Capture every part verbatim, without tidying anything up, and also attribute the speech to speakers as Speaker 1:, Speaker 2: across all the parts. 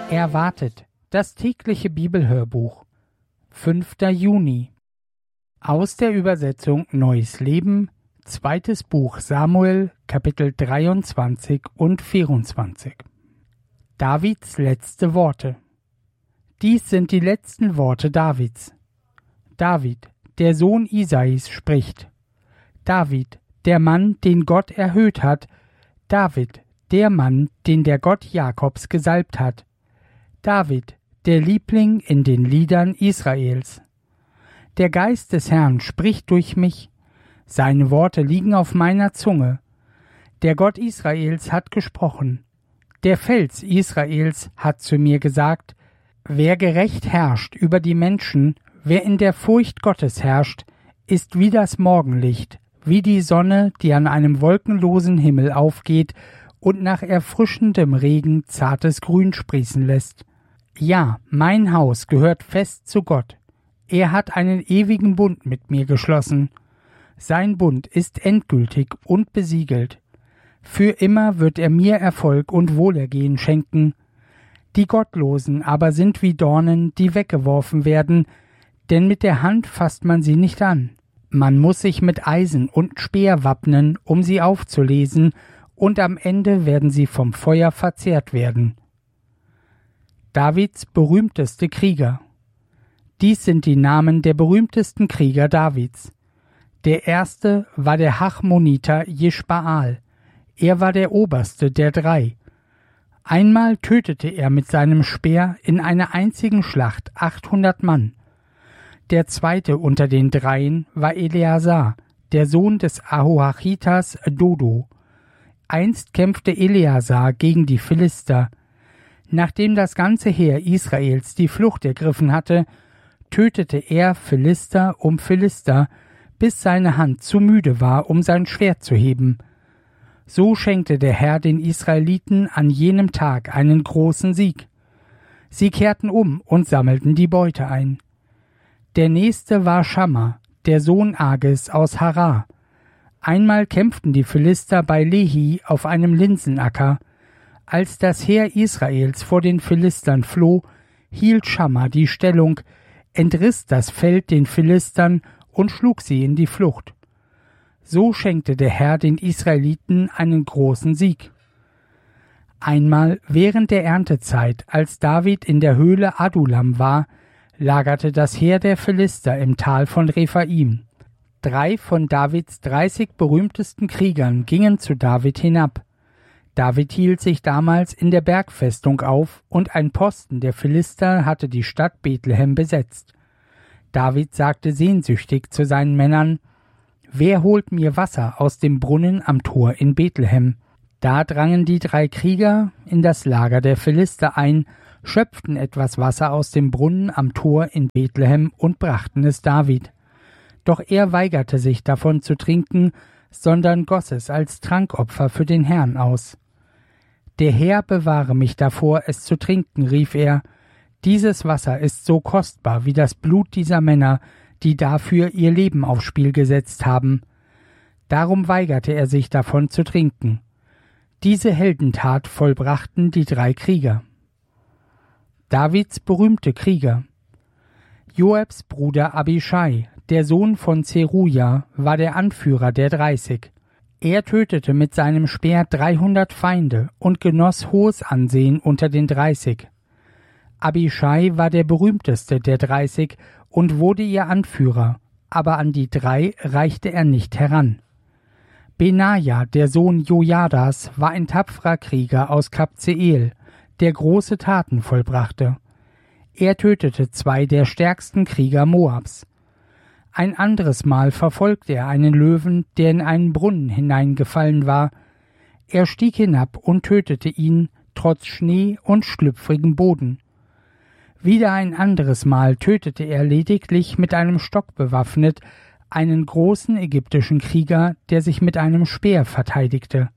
Speaker 1: Erwartet, das tägliche Bibelhörbuch, fünfter Juni. Aus der Übersetzung Neues Leben, zweites Buch Samuel, Kapitel dreiundzwanzig und vierundzwanzig. Davids letzte Worte. Dies sind die letzten Worte Davids. David, der Sohn Isais, spricht. David, der Mann, den Gott erhöht hat. David, der Mann, den der Gott Jakobs gesalbt hat. David, der Liebling in den Liedern Israels. Der Geist des Herrn spricht durch mich, seine Worte liegen auf meiner Zunge. Der Gott Israels hat gesprochen. Der Fels Israels hat zu mir gesagt, wer gerecht herrscht über die Menschen, wer in der Furcht Gottes herrscht, ist wie das Morgenlicht, wie die Sonne, die an einem wolkenlosen Himmel aufgeht und nach erfrischendem Regen zartes Grün sprießen lässt. Ja, mein Haus gehört fest zu Gott. Er hat einen ewigen Bund mit mir geschlossen. Sein Bund ist endgültig und besiegelt. Für immer wird er mir Erfolg und Wohlergehen schenken. Die Gottlosen aber sind wie Dornen, die weggeworfen werden, denn mit der Hand fasst man sie nicht an. Man muss sich mit Eisen und Speer wappnen, um sie aufzulesen, und am Ende werden sie vom Feuer verzehrt werden. Davids berühmteste Krieger. Dies sind die Namen der berühmtesten Krieger Davids. Der erste war der Hachmoniter Jeschbaal. Er war der oberste der drei. Einmal tötete er mit seinem Speer in einer einzigen Schlacht achthundert Mann. Der zweite unter den dreien war Eleazar, der Sohn des Ahoachitas Dodo. Einst kämpfte Eleazar gegen die Philister. Nachdem das ganze Heer Israels die Flucht ergriffen hatte, tötete er Philister um Philister, bis seine Hand zu müde war, um sein Schwert zu heben. So schenkte der Herr den Israeliten an jenem Tag einen großen Sieg. Sie kehrten um und sammelten die Beute ein. Der nächste war Schamma, der Sohn Agis aus Harar. Einmal kämpften die Philister bei Lehi auf einem Linsenacker. Als das Heer Israels vor den Philistern floh, hielt Schamma die Stellung, entriss das Feld den Philistern und schlug sie in die Flucht. So schenkte der Herr den Israeliten einen großen Sieg. Einmal während der Erntezeit, als David in der Höhle Adullam war, lagerte das Heer der Philister im Tal von Rephaim. Drei von Davids dreißig berühmtesten Kriegern gingen zu David hinab. David hielt sich damals in der Bergfestung auf, und ein Posten der Philister hatte die Stadt Bethlehem besetzt. David sagte sehnsüchtig zu seinen Männern, »Wer holt mir Wasser aus dem Brunnen am Tor in Bethlehem?« Da drangen die drei Krieger in das Lager der Philister ein, schöpften etwas Wasser aus dem Brunnen am Tor in Bethlehem und brachten es David. Doch er weigerte sich davon zu trinken, sondern goss es als Trankopfer für den Herrn aus. »Der Herr bewahre mich davor, es zu trinken«, rief er. »Dieses Wasser ist so kostbar wie das Blut dieser Männer, die dafür ihr Leben aufs Spiel gesetzt haben.« Darum weigerte er sich davon zu trinken. Diese Heldentat vollbrachten die drei Krieger. Davids berühmte Krieger. Joabs Bruder Abischai, der Sohn von Zeruja, war der Anführer der Dreißig. Er tötete mit seinem Speer dreihundert Feinde und genoss hohes Ansehen unter den Dreißig. Abischai war der berühmteste der Dreißig und wurde ihr Anführer, aber an die drei reichte er nicht heran. Benaja, der Sohn Jojadas, war ein tapferer Krieger aus Kabzeel, der große Taten vollbrachte. Er tötete zwei der stärksten Krieger Moabs. Ein anderes Mal verfolgte er einen Löwen, der in einen Brunnen hineingefallen war. Er stieg hinab und tötete ihn, trotz Schnee und schlüpfrigem Boden. Wieder ein anderes Mal tötete er lediglich mit einem Stock bewaffnet einen großen ägyptischen Krieger, der sich mit einem Speer verteidigte.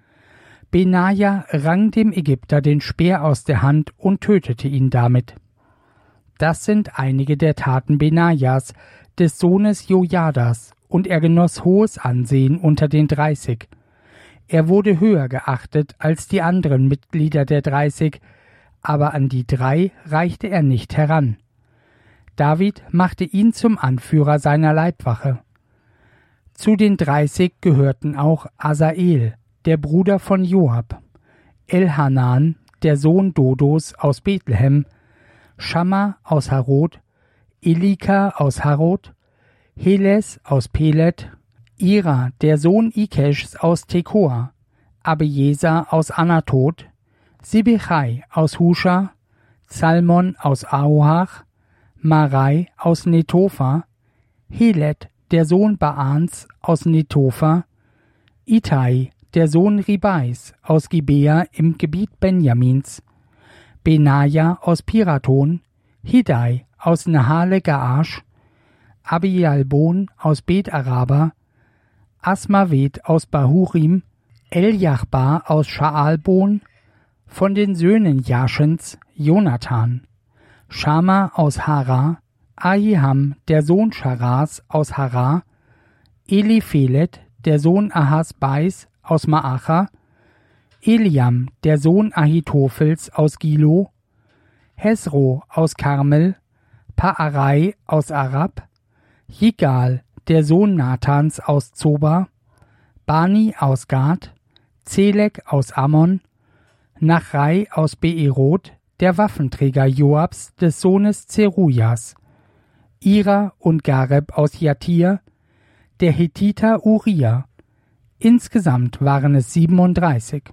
Speaker 1: Benaja rang dem Ägypter den Speer aus der Hand und tötete ihn damit. Das sind einige der Taten Benajas, des Sohnes Jojadas, und er genoss hohes Ansehen unter den Dreißig. Er wurde höher geachtet als die anderen Mitglieder der Dreißig, aber an die drei reichte er nicht heran. David machte ihn zum Anführer seiner Leibwache. Zu den dreißig gehörten auch Asael, der Bruder von Joab, Elhanan, der Sohn Dodos aus Bethlehem, Schamma aus Harod, Elika aus Harod, Heles aus Pelet, Ira, der Sohn Ikeschs aus Tekoa, Abieser aus Anatot, Sibechai aus Husha, Salmon aus Ahohach, Marai aus Netopha, Helet, der Sohn Baans aus Netopha, Itai, der Sohn Ribais aus Gibea im Gebiet Benjamins, Benaja aus Piraton, Hidai aus Nahale Gaash, Abialbon aus Bet Araba, Asmavet aus Bahurim, Eljachbar aus Schaalbon, von den Söhnen Jaschens Jonathan, Schama aus Hara, Ahiham, der Sohn Scharas aus Hara, Eliphelet, der Sohn Ahasbais aus Maacha, Eliam, der Sohn Ahitophels aus Gilo, Hesro aus Karmel, Paarai aus Arab, Jigal, der Sohn Nathans aus Zoba, Bani aus Gad, Zelek aus Ammon, Nachrai aus Beerot, der Waffenträger Joabs des Sohnes Zerujas, Ira und Gareb aus Jatir, der Hethiter Uriah. Insgesamt waren es siebenunddreißig.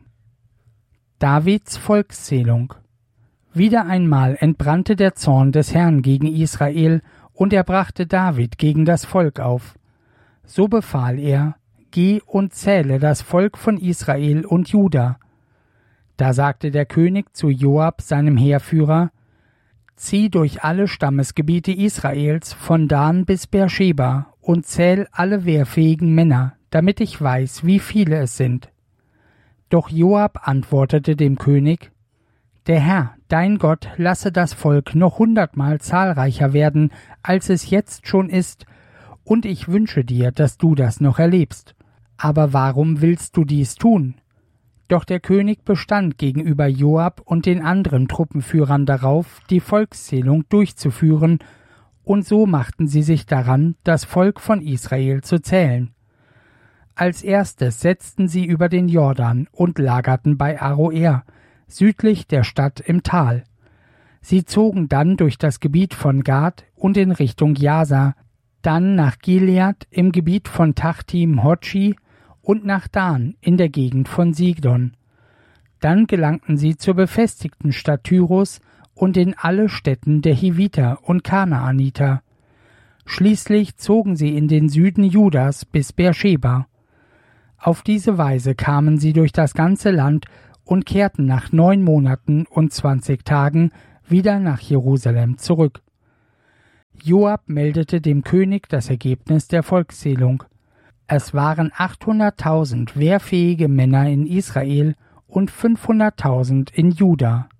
Speaker 1: Davids Volkszählung. Wieder einmal entbrannte der Zorn des Herrn gegen Israel, und er brachte David gegen das Volk auf. So befahl er: Geh und zähle das Volk von Israel und Juda. Da sagte der König zu Joab, seinem Heerführer: Zieh durch alle Stammesgebiete Israels von Dan bis Beersheba und zähl alle wehrfähigen Männer, damit ich weiß, wie viele es sind. Doch Joab antwortete dem König: Der Herr, dein Gott, lasse das Volk noch hundertmal zahlreicher werden, als es jetzt schon ist, und ich wünsche dir, dass du das noch erlebst. Aber warum willst du dies tun? Doch der König bestand gegenüber Joab und den anderen Truppenführern darauf, die Volkszählung durchzuführen, und so machten sie sich daran, das Volk von Israel zu zählen. Als erstes setzten sie über den Jordan und lagerten bei Aroer, südlich der Stadt im Tal. Sie zogen dann durch das Gebiet von Gad und in Richtung Jasa, dann nach Gilead im Gebiet von Tachtim Hotschi und nach Dan in der Gegend von Sidon. Dann gelangten sie zur befestigten Stadt Tyrus und in alle Städten der Hiviter und Kanaaniter. Schließlich zogen sie in den Süden Judas bis Beersheba. Auf diese Weise kamen sie durch das ganze Land und kehrten nach neun Monaten und zwanzig Tagen wieder nach Jerusalem zurück. Joab meldete dem König das Ergebnis der Volkszählung. Es waren achthunderttausend wehrfähige Männer in Israel und fünfhunderttausend in Juda.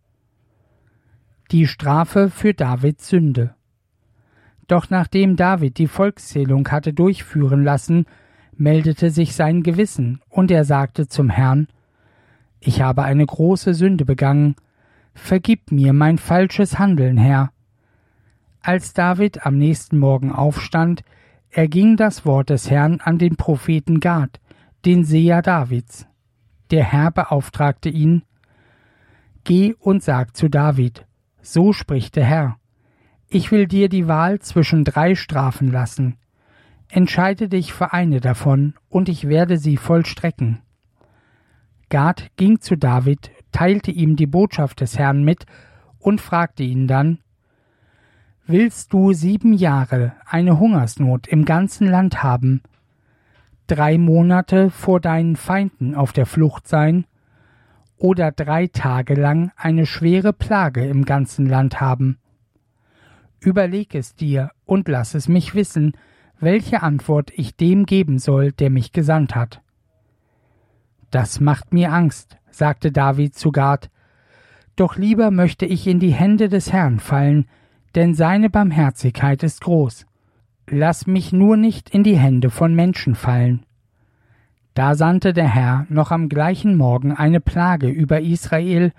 Speaker 1: Die Strafe für Davids Sünde. Doch nachdem David die Volkszählung hatte durchführen lassen, meldete sich sein Gewissen, und er sagte zum Herrn: Ich habe eine große Sünde begangen. Vergib mir mein falsches Handeln, Herr. Als David am nächsten Morgen aufstand, erging das Wort des Herrn an den Propheten Gad, den Seher Davids. Der Herr beauftragte ihn: Geh und sag zu David: So spricht der Herr: Ich will dir die Wahl zwischen drei Strafen lassen. Entscheide dich für eine davon, und ich werde sie vollstrecken. Gad ging zu David, teilte ihm die Botschaft des Herrn mit und fragte ihn dann: Willst du sieben Jahre eine Hungersnot im ganzen Land haben, drei Monate vor deinen Feinden auf der Flucht sein, oder drei Tage lang eine schwere Plage im ganzen Land haben? Überleg es dir und lass es mich wissen, welche Antwort ich dem geben soll, der mich gesandt hat. Das macht mir Angst, sagte David zu Gad, doch lieber möchte ich in die Hände des Herrn fallen, denn seine Barmherzigkeit ist groß. Lass mich nur nicht in die Hände von Menschen fallen. Da sandte der Herr noch am gleichen Morgen eine Plage über Israel,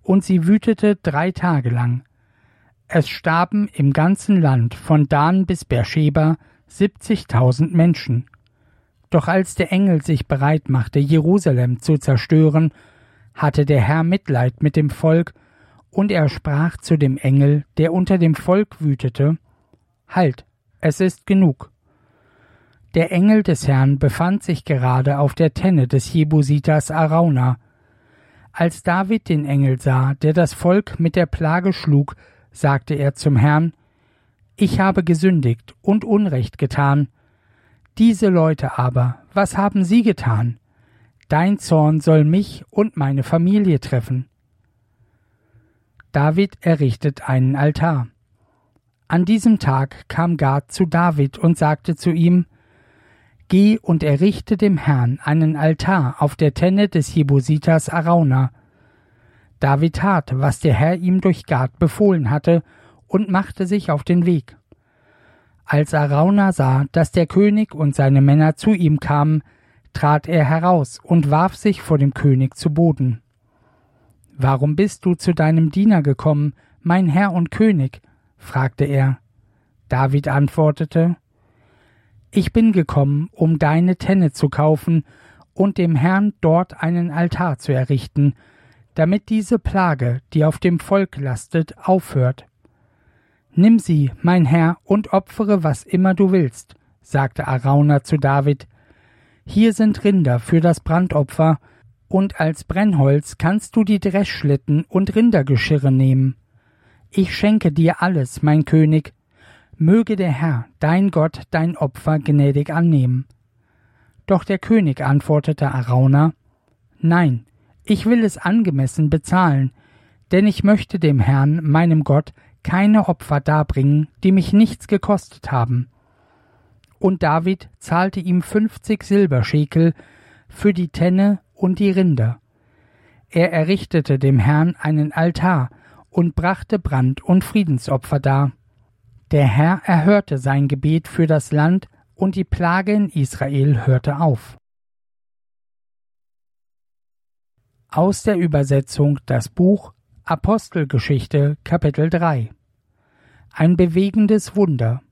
Speaker 1: und sie wütete drei Tage lang. Es starben im ganzen Land von Dan bis Beersheba siebzigtausend Menschen. Doch als der Engel sich bereit machte, Jerusalem zu zerstören, hatte der Herr Mitleid mit dem Volk, und er sprach zu dem Engel, der unter dem Volk wütete: Halt, es ist genug. Der Engel des Herrn befand sich gerade auf der Tenne des Jebusiters Arauna. Als David den Engel sah, der das Volk mit der Plage schlug, sagte er zum Herrn: Ich habe gesündigt und Unrecht getan. Diese Leute aber, was haben sie getan? Dein Zorn soll mich und meine Familie treffen. David errichtet einen Altar. An diesem Tag kam Gad zu David und sagte zu ihm: Geh und errichte dem Herrn einen Altar auf der Tenne des Jebusiters Arauna. David tat, was der Herr ihm durch Gad befohlen hatte, und machte sich auf den Weg. Als Arauna sah, dass der König und seine Männer zu ihm kamen, trat er heraus und warf sich vor dem König zu Boden. »Warum bist du zu deinem Diener gekommen, mein Herr und König?« fragte er. David antwortete: »Ich bin gekommen, um deine Tenne zu kaufen und dem Herrn dort einen Altar zu errichten, damit diese Plage, die auf dem Volk lastet, aufhört.« »Nimm sie, mein Herr, und opfere, was immer du willst«, sagte Arauna zu David. »Hier sind Rinder für das Brandopfer, und als Brennholz kannst du die Dreschschlitten und Rindergeschirre nehmen. Ich schenke dir alles, mein König. Möge der Herr, dein Gott, dein Opfer gnädig annehmen.« Doch der König antwortete Arauna: »Nein, ich will es angemessen bezahlen, denn ich möchte dem Herrn, meinem Gott, keine Opfer darbringen, die mich nichts gekostet haben.« Und David zahlte ihm fünfzig Silberschekel für die Tenne und die Rinder. Er errichtete dem Herrn einen Altar und brachte Brand- und Friedensopfer dar. Der Herr erhörte sein Gebet für das Land, und die Plage in Israel hörte auf. Aus der Übersetzung das Buch Apostelgeschichte, Kapitel drei. Ein bewegendes Wunder.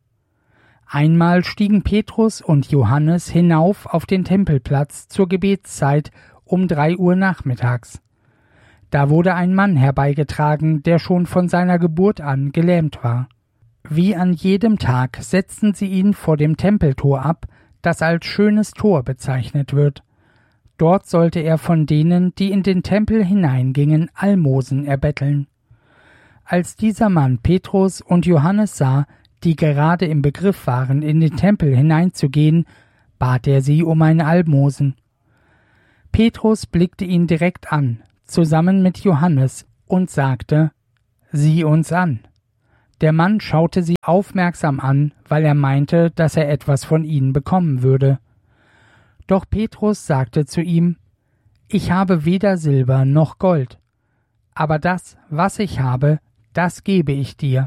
Speaker 1: Einmal stiegen Petrus und Johannes hinauf auf den Tempelplatz zur Gebetszeit um drei Uhr nachmittags. Da wurde ein Mann herbeigetragen, der schon von seiner Geburt an gelähmt war. Wie an jedem Tag setzten sie ihn vor dem Tempeltor ab, das als schönes Tor bezeichnet wird. Dort sollte er von denen, die in den Tempel hineingingen, Almosen erbetteln. Als dieser Mann Petrus und Johannes sah, die gerade im Begriff waren, in den Tempel hineinzugehen, bat er sie um ein Almosen. Petrus blickte ihn direkt an, zusammen mit Johannes, und sagte: »Sieh uns an.« Der Mann schaute sie aufmerksam an, weil er meinte, dass er etwas von ihnen bekommen würde. Doch Petrus sagte zu ihm: »Ich habe weder Silber noch Gold, aber das, was ich habe, das gebe ich dir.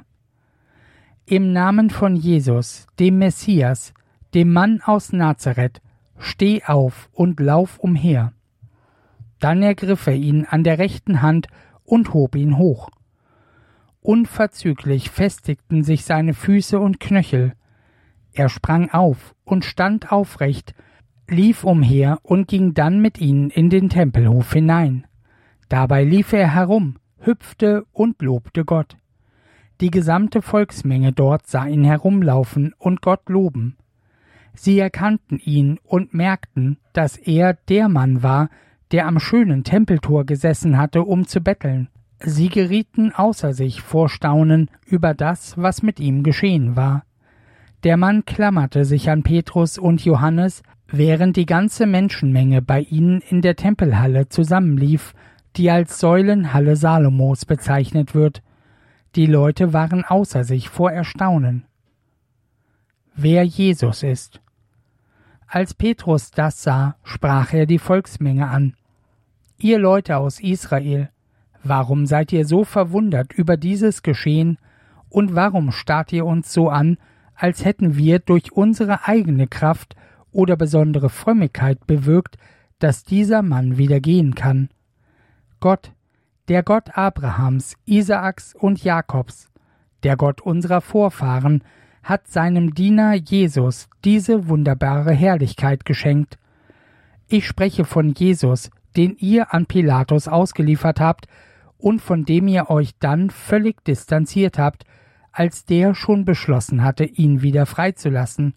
Speaker 1: Im Namen von Jesus, dem Messias, dem Mann aus Nazareth, steh auf und lauf umher.« Dann ergriff er ihn an der rechten Hand und hob ihn hoch. Unverzüglich festigten sich seine Füße und Knöchel. Er sprang auf und stand aufrecht, lief umher und ging dann mit ihnen in den Tempelhof hinein. Dabei lief er herum, hüpfte und lobte Gott. Die gesamte Volksmenge dort sah ihn herumlaufen und Gott loben. Sie erkannten ihn und merkten, dass er der Mann war, der am schönen Tempeltor gesessen hatte, um zu betteln. Sie gerieten außer sich vor Staunen über das, was mit ihm geschehen war. Der Mann klammerte sich an Petrus und Johannes, während die ganze Menschenmenge bei ihnen in der Tempelhalle zusammenlief, die als Säulenhalle Salomos bezeichnet wird. Die Leute waren außer sich vor Erstaunen. Wer Jesus ist. Als Petrus das sah, sprach er die Volksmenge an: »Ihr Leute aus Israel, warum seid ihr so verwundert über dieses Geschehen, und warum starrt ihr uns so an, als hätten wir durch unsere eigene Kraft oder besondere Frömmigkeit bewirkt, dass dieser Mann wieder gehen kann? Gott, Der Gott Abrahams, Isaaks und Jakobs, der Gott unserer Vorfahren, hat seinem Diener Jesus diese wunderbare Herrlichkeit geschenkt. Ich spreche von Jesus, den ihr an Pilatus ausgeliefert habt und von dem ihr euch dann völlig distanziert habt, als der schon beschlossen hatte, ihn wieder freizulassen.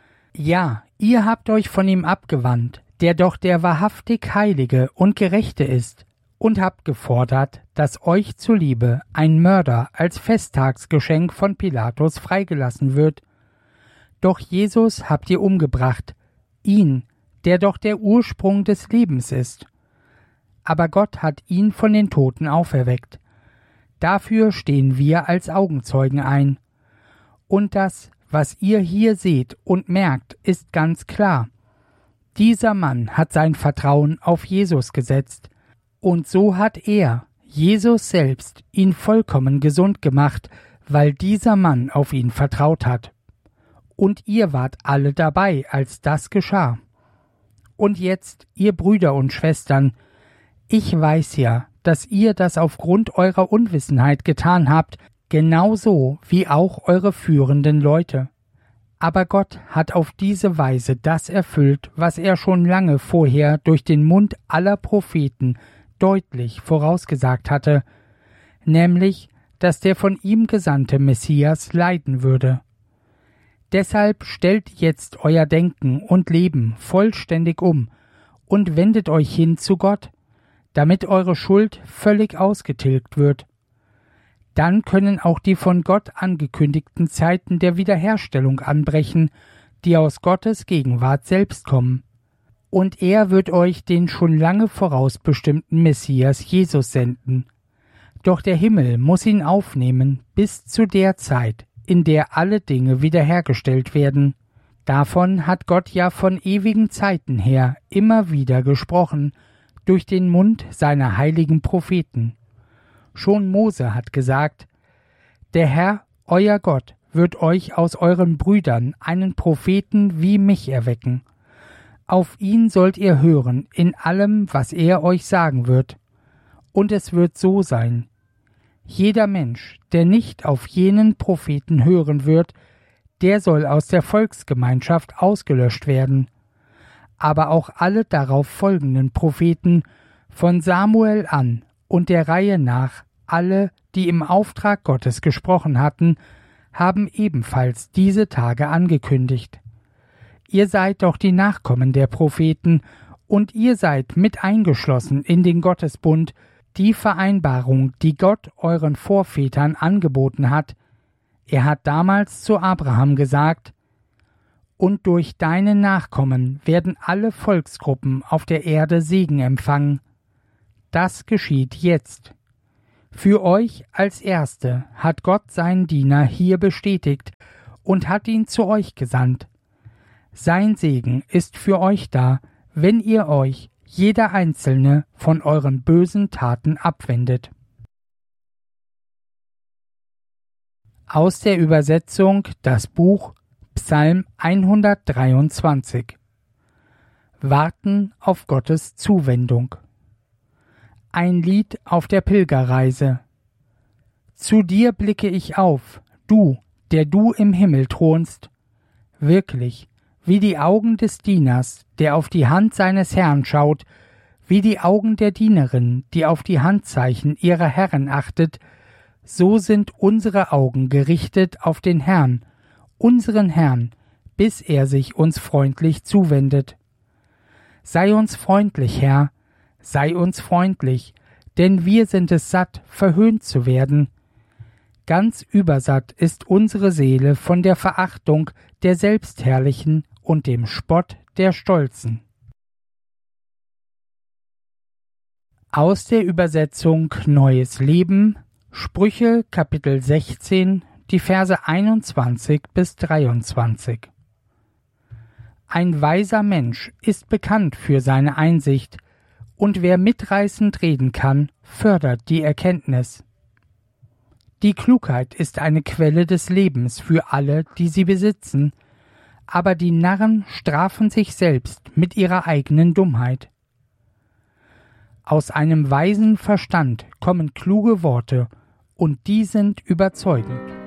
Speaker 1: Ja, ihr habt euch von ihm abgewandt, der doch der wahrhaftig Heilige und Gerechte ist, und habt gefordert, dass euch zuliebe ein Mörder als Festtagsgeschenk von Pilatus freigelassen wird. Doch Jesus habt ihr umgebracht, ihn, der doch der Ursprung des Lebens ist. Aber Gott hat ihn von den Toten auferweckt. Dafür stehen wir als Augenzeugen ein. Und das, was ihr hier seht und merkt, ist ganz klar. Dieser Mann hat sein Vertrauen auf Jesus gesetzt. Und so hat er, Jesus selbst, ihn vollkommen gesund gemacht, weil dieser Mann auf ihn vertraut hat. Und ihr wart alle dabei, als das geschah. Und jetzt, ihr Brüder und Schwestern, ich weiß ja, dass ihr das aufgrund eurer Unwissenheit getan habt, genauso wie auch eure führenden Leute. Aber Gott hat auf diese Weise das erfüllt, was er schon lange vorher durch den Mund aller Propheten deutlich vorausgesagt hatte, nämlich, dass der von ihm gesandte Messias leiden würde. Deshalb stellt jetzt euer Denken und Leben vollständig um und wendet euch hin zu Gott, damit eure Schuld völlig ausgetilgt wird. Dann können auch die von Gott angekündigten Zeiten der Wiederherstellung anbrechen, die aus Gottes Gegenwart selbst kommen. Und er wird euch den schon lange vorausbestimmten Messias Jesus senden. Doch der Himmel muss ihn aufnehmen bis zu der Zeit, in der alle Dinge wiederhergestellt werden. Davon hat Gott ja von ewigen Zeiten her immer wieder gesprochen, durch den Mund seiner heiligen Propheten. Schon Mose hat gesagt: Der Herr, euer Gott, wird euch aus euren Brüdern einen Propheten wie mich erwecken. Auf ihn sollt ihr hören in allem, was er euch sagen wird. Und es wird so sein: Jeder Mensch, der nicht auf jenen Propheten hören wird, der soll aus der Volksgemeinschaft ausgelöscht werden. Aber auch alle darauf folgenden Propheten, von Samuel an und der Reihe nach, alle, die im Auftrag Gottes gesprochen hatten, haben ebenfalls diese Tage angekündigt. Ihr seid doch die Nachkommen der Propheten, und ihr seid mit eingeschlossen in den Gottesbund, die Vereinbarung, die Gott euren Vorvätern angeboten hat. Er hat damals zu Abraham gesagt: Und durch deine Nachkommen werden alle Volksgruppen auf der Erde Segen empfangen. Das geschieht jetzt. Für euch als Erste hat Gott seinen Diener hier bestätigt und hat ihn zu euch gesandt. Sein Segen ist für euch da, wenn ihr euch, jeder Einzelne, von euren bösen Taten abwendet. Aus der Übersetzung das Buch Psalm hundertdreiundzwanzig. Warten auf Gottes Zuwendung. Ein Lied auf der Pilgerreise. Zu dir blicke ich auf, du, der du im Himmel thronst. Wirklich, wie die Augen des Dieners, der auf die Hand seines Herrn schaut, wie die Augen der Dienerin, die auf die Handzeichen ihrer Herren achtet, so sind unsere Augen gerichtet auf den Herrn, unseren Herrn, bis er sich uns freundlich zuwendet. Sei uns freundlich, Herr, sei uns freundlich, denn wir sind es satt, verhöhnt zu werden. Ganz übersatt ist unsere Seele von der Verachtung der Selbstherrlichen und dem Spott der Stolzen. Aus der Übersetzung Neues Leben, Sprüche Kapitel sechzehn, die Verse einundzwanzig bis dreiundzwanzig. Ein weiser Mensch ist bekannt für seine Einsicht, und wer mitreißend reden kann, fördert die Erkenntnis. Die Klugheit ist eine Quelle des Lebens für alle, die sie besitzen, aber die Narren strafen sich selbst mit ihrer eigenen Dummheit. Aus einem weisen Verstand kommen kluge Worte, und die sind überzeugend.